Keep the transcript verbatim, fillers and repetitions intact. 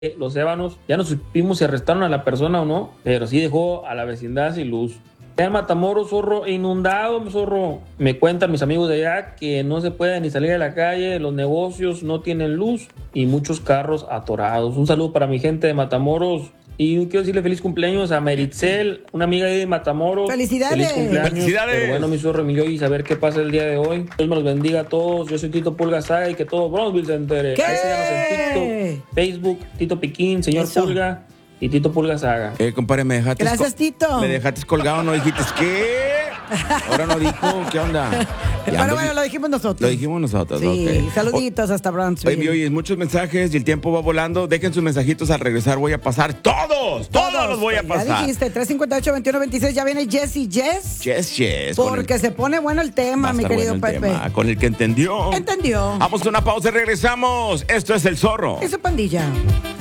Los ébanos, ya no supimos si arrestaron a la persona o no, pero sí dejó a la vecindad sin luz. En Matamoros, zorro, inundado, zorro. Me cuentan mis amigos de allá que no se puede ni salir a la calle, los negocios no tienen luz y muchos carros atorados. Un saludo para mi gente de Matamoros. Y quiero decirle feliz cumpleaños a Meritzel, una amiga de Matamoros. ¡Felicidades! Feliz cumpleaños. ¡Felicidades! Pero bueno, mi zorro, mi yo, y saber qué pasa el día de hoy. Dios me los bendiga a todos. Yo soy Tito Pulga Saga y que todo Bronzeville se entere. ¿Qué? Ahí síganos en TikTok, Facebook, Tito Piquín, señor Eso. Pulga y Tito Pulga Saga. Eh, compadre, me dejaste... Gracias, co- Tito. Me dejaste colgado, no dijiste, ¿qué? Ahora no dijo, ¿qué onda? Ya Bueno, ando- bueno, lo dijimos nosotros. Lo dijimos nosotros, Sí, ok. saluditos hasta Oye, Brownsville. mi oye, muchos mensajes y el tiempo va volando. Dejen sus mensajitos al regresar. Voy a pasar todos, todos, los voy a Ya pasar. dijiste, tres cincuenta y ocho, veintiuno veintiséis, ya viene Jesse Jess. Yes, yes. con Porque el- se pone bueno el va tema, a mi estar querido bueno el Pepe. tema, con el que entendió. Entendió. Vamos a una pausa y regresamos. Esto es El Zorro. Eso pandilla.